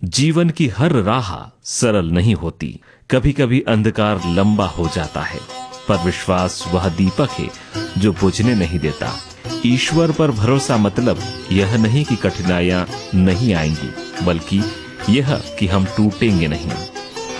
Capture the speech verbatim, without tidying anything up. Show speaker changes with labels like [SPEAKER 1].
[SPEAKER 1] जीवन की हर राह सरल नहीं होती, कभी कभी अंधकार लंबा हो जाता है, पर विश्वास वह दीपक है जो बुझने नहीं देता। ईश्वर पर भरोसा मतलब यह नहीं कि कठिनाइयां नहीं आएंगी, बल्कि यह कि हम टूटेंगे नहीं।